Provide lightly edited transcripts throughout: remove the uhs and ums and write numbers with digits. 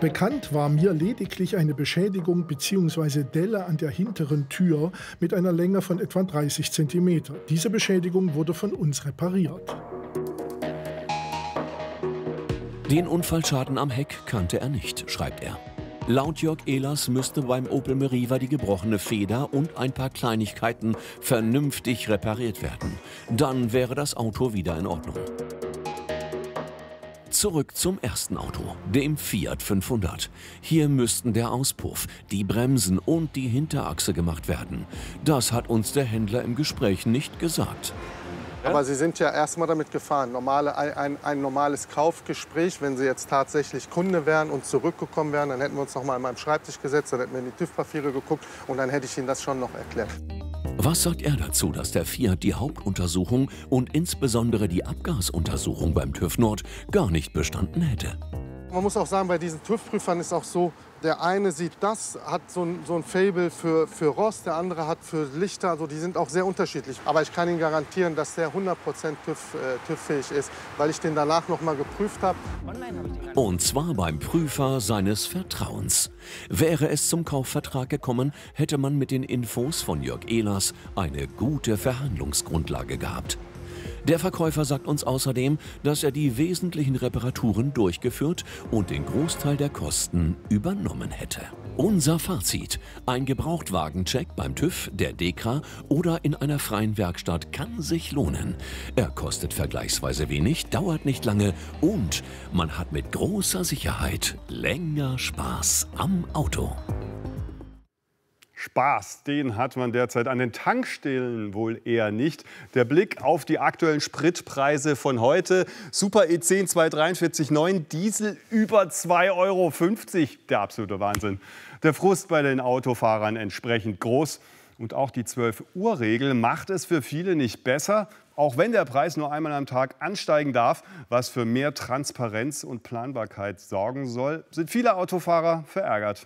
Bekannt war mir lediglich eine Beschädigung bzw. Delle an der hinteren Tür mit einer Länge von etwa 30 cm. Diese Beschädigung wurde von uns repariert. Den Unfallschaden am Heck kannte er nicht, schreibt er. Laut Jörg Ehlers müsste beim Opel Meriva die gebrochene Feder und ein paar Kleinigkeiten vernünftig repariert werden. Dann wäre das Auto wieder in Ordnung. Zurück zum ersten Auto, dem Fiat 500. Hier müssten der Auspuff, die Bremsen und die Hinterachse gemacht werden. Das hat uns der Händler im Gespräch nicht gesagt. Aber Sie sind ja erstmal damit gefahren. Ein normales Kaufgespräch, wenn Sie jetzt tatsächlich Kunde wären und zurückgekommen wären, dann hätten wir uns noch mal an meinem Schreibtisch gesetzt, dann hätten wir in die TÜV-Papiere geguckt und dann hätte ich Ihnen das schon noch erklärt. Was sagt er dazu, dass der Fiat die Hauptuntersuchung und insbesondere die Abgasuntersuchung beim TÜV Nord gar nicht bestanden hätte? Man muss auch sagen, bei diesen TÜV-Prüfern ist auch so, der eine sieht das, hat so ein Faible für Rost, der andere hat für Lichter, also die sind auch sehr unterschiedlich. Aber ich kann Ihnen garantieren, dass der 100% TÜV-fähig ist, weil ich den danach noch mal geprüft habe. Und zwar beim Prüfer seines Vertrauens. Wäre es zum Kaufvertrag gekommen, hätte man mit den Infos von Jörg Ehlers eine gute Verhandlungsgrundlage gehabt. Der Verkäufer sagt uns außerdem, dass er die wesentlichen Reparaturen durchgeführt und den Großteil der Kosten übernommen hätte. Unser Fazit: Ein Gebrauchtwagencheck beim TÜV, der DEKRA oder in einer freien Werkstatt kann sich lohnen. Er kostet vergleichsweise wenig, dauert nicht lange und man hat mit großer Sicherheit länger Spaß am Auto. Spaß, den hat man derzeit an den Tankstellen wohl eher nicht. Der Blick auf die aktuellen Spritpreise von heute. Super E10 243,9, Diesel über 2,50 €. Der absolute Wahnsinn. Der Frust bei den Autofahrern entsprechend groß. Und auch die 12-Uhr-Regel macht es für viele nicht besser. Auch wenn der Preis nur einmal am Tag ansteigen darf, was für mehr Transparenz und Planbarkeit sorgen soll, sind viele Autofahrer verärgert.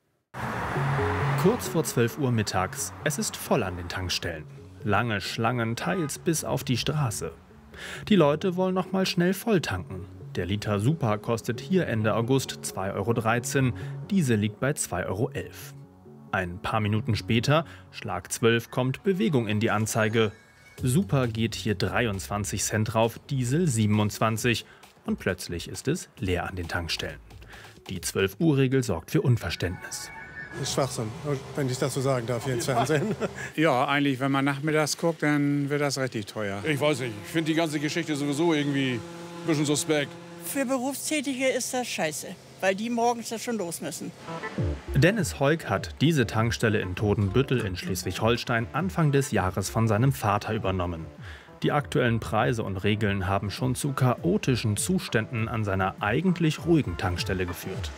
Kurz vor 12 Uhr mittags. Es ist voll an den Tankstellen. Lange Schlangen, teils bis auf die Straße. Die Leute wollen noch mal schnell voll tanken. Der Liter Super kostet hier Ende August 2,13 €. Diese liegt bei 2,11 €. Ein paar Minuten später, Schlag 12, kommt Bewegung in die Anzeige. Super geht hier 23 Cent drauf, Diesel 27. Und plötzlich ist es leer an den Tankstellen. Die 12-Uhr-Regel sorgt für Unverständnis. Das ist Schwachsinn, wenn ich das so sagen darf hier ins Fernsehen. Ja, eigentlich, wenn man nachmittags guckt, dann wird das richtig teuer. Ich weiß nicht, ich finde die ganze Geschichte sowieso irgendwie ein bisschen suspekt. Für Berufstätige ist das scheiße, weil die morgens das schon los müssen. Dennis Heuk hat diese Tankstelle in Todenbüttel in Schleswig-Holstein Anfang des Jahres von seinem Vater übernommen. Die aktuellen Preise und Regeln haben schon zu chaotischen Zuständen an seiner eigentlich ruhigen Tankstelle geführt.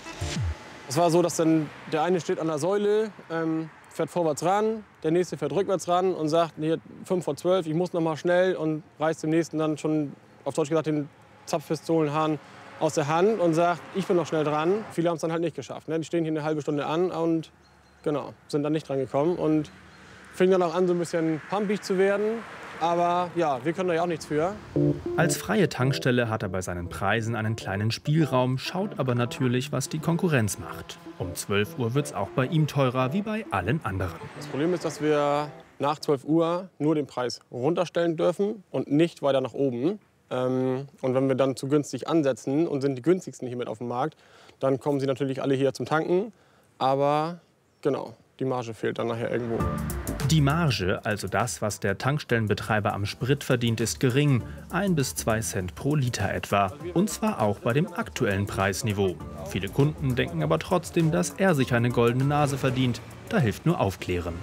Es war so, dass dann der eine steht an der Säule, fährt vorwärts ran, der nächste fährt rückwärts ran und sagt, hier 5 vor 12, ich muss noch mal schnell, und reißt dem nächsten dann schon, auf Deutsch gesagt, den Zapfpistolenhahn aus der Hand und sagt, ich bin noch schnell dran. Viele haben es dann halt nicht geschafft. Ne? Die stehen hier eine halbe Stunde an und genau, sind dann nicht dran gekommen und fing dann auch an, so ein bisschen pumpig zu werden. Aber ja, wir können da ja auch nichts für. Als freie Tankstelle hat er bei seinen Preisen einen kleinen Spielraum, schaut aber natürlich, was die Konkurrenz macht. Um 12 Uhr wird es auch bei ihm teurer wie bei allen anderen. Das Problem ist, dass wir nach 12 Uhr nur den Preis runterstellen dürfen und nicht weiter nach oben. Und wenn wir dann zu günstig ansetzen und sind die günstigsten hier mit auf dem Markt, dann kommen sie natürlich alle hier zum Tanken. Aber genau, die Marge fehlt dann nachher irgendwo. Die Marge, also das, was der Tankstellenbetreiber am Sprit verdient, ist gering. 1 bis 2 Cent pro Liter etwa. Und zwar auch bei dem aktuellen Preisniveau. Viele Kunden denken aber trotzdem, dass er sich eine goldene Nase verdient. Da hilft nur Aufklären.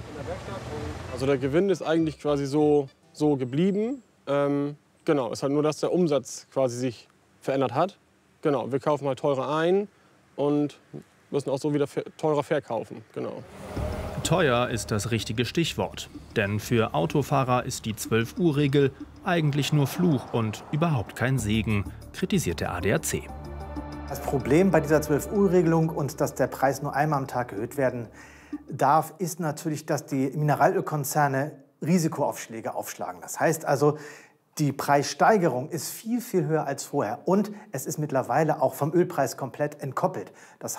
Also der Gewinn ist eigentlich quasi so geblieben. Genau, ist halt nur, dass der Umsatz quasi sich verändert hat. Genau, wir kaufen halt teurer ein und müssen auch so wieder teurer verkaufen. Genau. Teuer ist das richtige Stichwort. Denn für Autofahrer ist die 12-Uhr-Regel eigentlich nur Fluch und überhaupt kein Segen, kritisiert der ADAC. Das Problem bei dieser 12-Uhr-Regelung und dass der Preis nur einmal am Tag erhöht werden darf, ist natürlich, dass die Mineralölkonzerne Risikoaufschläge aufschlagen. Das heißt also, die Preissteigerung ist viel, viel höher als vorher. Und es ist mittlerweile auch vom Ölpreis komplett entkoppelt. Das